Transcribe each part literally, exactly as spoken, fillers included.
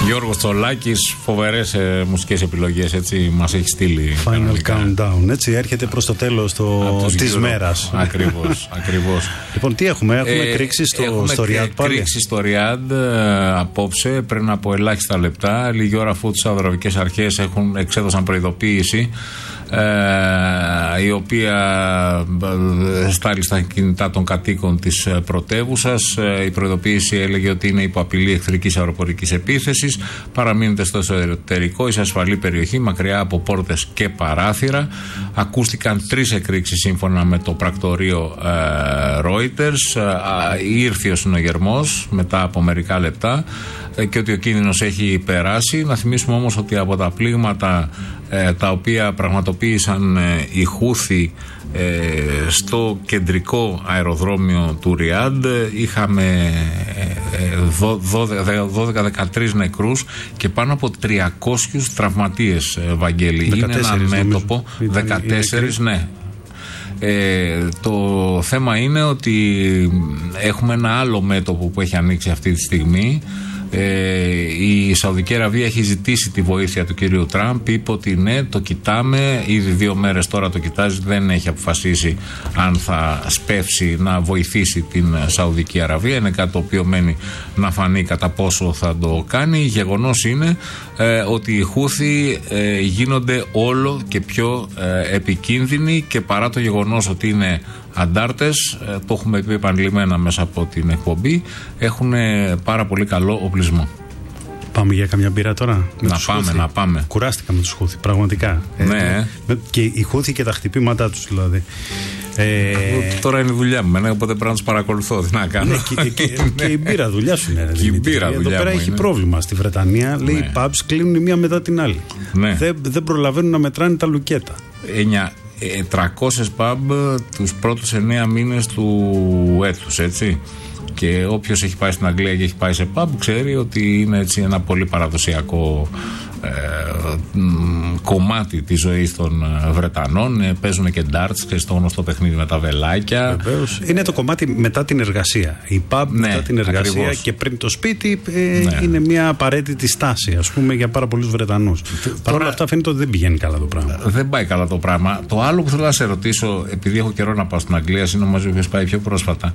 Γιώργος Τσολάκης, φοβερές ε, μουσικές επιλογές, έτσι μας έχει στείλει. Final countdown, έτσι έρχεται προς το τέλος το... της μέρας. Ακριβώς, ακριβώς. Λοιπόν, τι έχουμε, έχουμε ε, κρίξει στο, έχουμε στο Ριάντ πάλι. Κρίξει στο Ριάντ ε, απόψε, πριν από ελάχιστα λεπτά, λίγη ώρα αφού τις Σαουδαραβικές αρχές έχουν, εξέδωσαν προειδοποίηση, Ε, η οποία στάλει στα κινητά των κατοίκων της πρωτεύουσας. Ε, η προειδοποίηση έλεγε ότι είναι υπό απειλή εχθρικής αεροπορικής επίθεσης, παραμείνετε στο εσωτερικό ή σε ασφαλή περιοχή, μακριά από πόρτες και παράθυρα. Ακούστηκαν τρεις εκρήξεις σύμφωνα με το πρακτορείο ε, Reuters. Ε, ήρθε ο συνογερμός μετά από μερικά λεπτά ε, και ότι ο κίνδυνος έχει περάσει. Να θυμίσουμε όμως ότι από τα πλήγματα ε, τα οποία πραγματοποίησαν ε, οι Χούθι ε, στο κεντρικό αεροδρόμιο του Ριάντ είχαμε δώδεκα δεκατρείς νεκρούς και πάνω από τριακόσιους τραυματίες, Βαγγέλη. Είναι ένα μέτωπο. δεκατέσσερις, ναι. Ε, το θέμα είναι ότι έχουμε ένα άλλο μέτωπο που έχει ανοίξει αυτή τη στιγμή. Ε, η Σαουδική Αραβία έχει ζητήσει τη βοήθεια του κυρίου Τραμπ. Είπε ότι ναι, το κοιτάμε. Ήδη δύο μέρες τώρα το κοιτάζει. Δεν έχει αποφασίσει αν θα σπεύσει να βοηθήσει την Σαουδική Αραβία. Είναι κάτι το οποίο μένει να φανεί κατά πόσο θα το κάνει. Γεγονός είναι ε, ότι οι Χούθι ε, γίνονται όλο και πιο ε, επικίνδυνοι, και παρά το γεγονός ότι είναι αντάρτες, το έχουμε πει επανειλημμένα μέσα από την εκπομπή, έχουν πάρα πολύ καλό οπλισμό. Πάμε για καμιά μπύρα τώρα? Να πάμε, Χούθι. να πάμε. Κουράστηκα με τους Χούθι, πραγματικά. Ναι. Ε, με, και οι Χούθι και τα χτυπήματά τους δηλαδή. Ε... Τώρα είναι η δουλειά μου, οπότε πρέπει να τους παρακολουθώ. Τι να κάνω. Ναι, και, και, και, και η μπύρα δουλειά σου είναι. Και η μπύρα δουλειά. Εδώ πέρα έχει είναι. πρόβλημα. Στη Βρετανία λέει, ναι, οι pubs κλείνουν η μία μετά την άλλη. Ναι. Δεν, δεν προλαβαίνουν να μετράνε τα λουκέτα. Εννιά. τριακόσιες pub τους πρώτους εννέα μήνες του έτους, έτσι. Και όποιος έχει πάει στην Αγγλία και έχει πάει σε pub ξέρει ότι είναι έτσι ένα πολύ παραδοσιακό ε, κομμάτι της ζωής των Βρετανών. Ε, παίζουν και darts και στο γνωστό παιχνίδι με τα βελάκια. Βεβαίως. Είναι το κομμάτι μετά την εργασία. Η pub, ναι, μετά την εργασία, ακριβώς, και πριν το σπίτι ε, ναι, είναι μια απαραίτητη στάση, ας πούμε, για πάρα πολλούς Βρετανούς. Παρ' όλα αυτά φαίνεται ότι δεν πηγαίνει καλά το πράγμα. Δεν πάει καλά το πράγμα. Το άλλο που θέλω να σε ρωτήσω, επειδή έχω καιρό να πάω στην Αγγλία, είναι μαζί που έχεις πάει πιο πρόσφατα.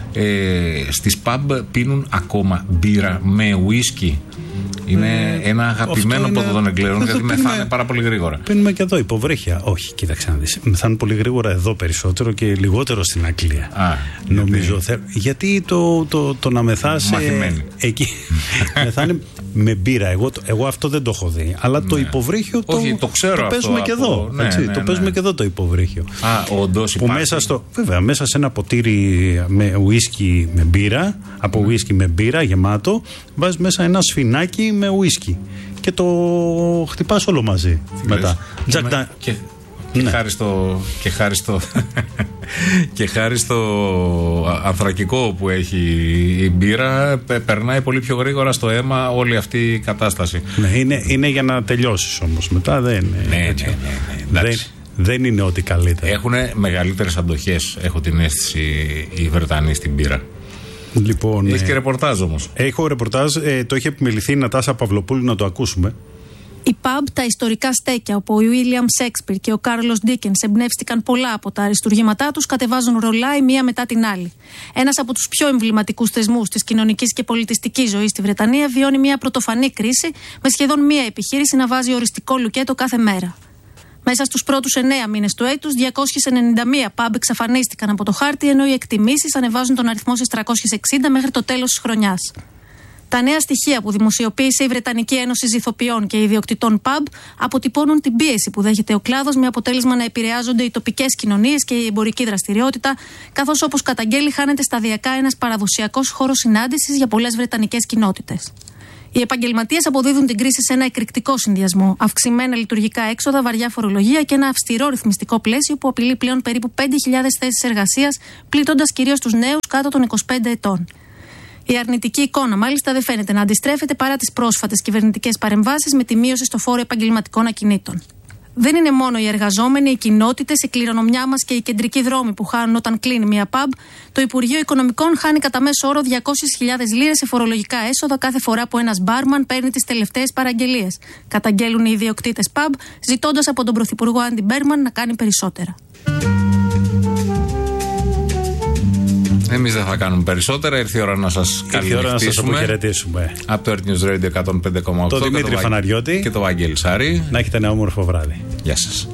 Ε, στις pub πίνουν ακόμα μπύρα με ουίσκι? Είναι ε, ένα αγαπημένο από των Εγγλέων, γιατί μεθάνε πάρα πολύ γρήγορα. Πίνουμε και εδώ υποβρέχεια. Όχι, κοίταξε να δεις. Μεθάνε πολύ γρήγορα εδώ περισσότερο και λιγότερο στην Αγγλία. Α, νομίζω. Γιατί, θε... γιατί το, το, το να μεθάσει. Μαθημένοι. Εκεί. Μεθάνε με μπύρα. Εγώ, εγώ αυτό δεν το έχω δει. Αλλά ναι, το υποβρύχιο το, όχι, το, ξέρω το παίζουμε αυτό και από... εδώ. Ναι, έτσι, ναι, το ναι, παίζουμε ναι. και εδώ το υποβρύχιο. Α, όντως υπάρχει. Μέσα στο, βέβαια, μέσα σε ένα ποτήρι με ουίσκι με μπύρα, από mm. ουίσκι με μπύρα γεμάτο, βάζεις μέσα ένα σφινάκι με ουίσκι και το χτυπάς όλο μαζί. Μετά. Και, με, και, και, ναι. χάρη στο, και χάρη στο και χάρη στο ανθρακικό που έχει η μπύρα, περνάει πολύ πιο γρήγορα στο αίμα όλη αυτή η κατάσταση. Ναι, είναι, είναι για να τελειώσεις όμως. Μετά δεν είναι. Ναι, έτσι. ναι, ναι, ναι, δεν, δεν είναι ό,τι καλύτερο. Έχουν μεγαλύτερες αντοχές, έχω την αίσθηση, οι Βρετανοί στην μπύρα. Λοιπόν, έχει και ρεπορτάζ όμως. Έχω ρεπορτάζ, ε, το έχει επιμεληθεί η Νατάσα Παυλοπούλου, να το ακούσουμε. Οι pub, τα ιστορικά στέκια όπου ο William Shakespeare και ο Κάρλος Ντίκενς εμπνεύστηκαν πολλά από τα αριστουργήματά τους, κατεβάζουν ρολά η μία μετά την άλλη. Ένας από τους πιο εμβληματικούς θεσμούς της κοινωνικής και πολιτιστικής ζωής στη Βρετανία βιώνει μια πρωτοφανή κρίση, με σχεδόν μια επιχείρηση να βάζει οριστικό λουκέτο κάθε μέρα. Μέσα στους πρώτους εννέα μήνες του έτους, διακόσιες ενενήντα μία pub εξαφανίστηκαν από το χάρτη, ενώ οι εκτιμήσεις ανεβάζουν τον αριθμό στις τριακόσιες εξήντα μέχρι το τέλος της χρονιάς. Τα νέα στοιχεία που δημοσιοποίησε η Βρετανική Ένωση Ζηθοποιών και Ιδιοκτητών pub αποτυπώνουν την πίεση που δέχεται ο κλάδος, με αποτέλεσμα να επηρεάζονται οι τοπικές κοινωνίες και η εμπορική δραστηριότητα, καθώς, όπως καταγγέλει, χάνεται σταδιακά ένας παραδοσιακός χώρος συνάντησης για πολλές βρετανικές κοινότητες. Οι επαγγελματίες αποδίδουν την κρίση σε ένα εκρηκτικό συνδυασμό: αυξημένα λειτουργικά έξοδα, βαριά φορολογία και ένα αυστηρό ρυθμιστικό πλαίσιο που απειλεί πλέον περίπου πέντε χιλιάδες θέσεις εργασίας, πλήττοντας κυρίως τους νέους κάτω των είκοσι πέντε ετών. Η αρνητική εικόνα, μάλιστα, δεν φαίνεται να αντιστρέφεται παρά τις πρόσφατες κυβερνητικές παρεμβάσεις με τη μείωση στο φόρο επαγγελματικών ακινήτων. Δεν είναι μόνο οι εργαζόμενοι, οι κοινότητες, η κληρονομιά μας και οι κεντρικοί δρόμοι που χάνουν όταν κλείνει μια pub. Το Υπουργείο Οικονομικών χάνει κατά μέσο όρο διακόσιες χιλιάδες λίρες σε φορολογικά έσοδα κάθε φορά που ένας μπάρμαν παίρνει τις τελευταίες παραγγελίες. Καταγγέλουν οι ιδιοκτήτες pub, ζητώντας από τον Πρωθυπουργό Άντι Μπέρμαν να κάνει περισσότερα. Εμείς δεν θα κάνουμε περισσότερα. Ήρθε η ώρα να σας καληνυχτήσουμε. Από το Earth News Radio εκατόν πέντε κόμμα οκτώ. Το Δημήτρη Φαναριώτη και το Βαγγέλη Σάρη. Να έχετε ένα όμορφο βράδυ. Γεια σας.